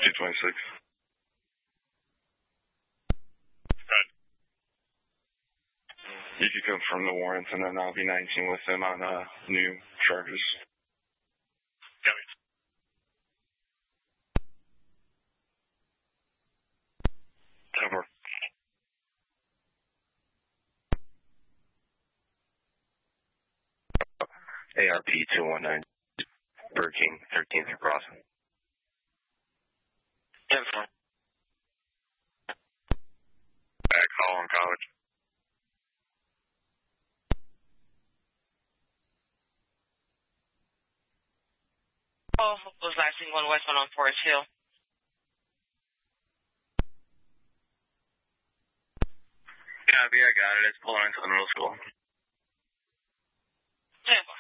226. Good. You could confirm the warrants, and then I'll be 19 with them on new charges. Got it. Over. ARP 219, Burger King, 13th and Crossing. Back hall on College. Oh, was lashing one westbound on Forest Hill. Copy, I got it. It's pulling into the middle school. 10-4.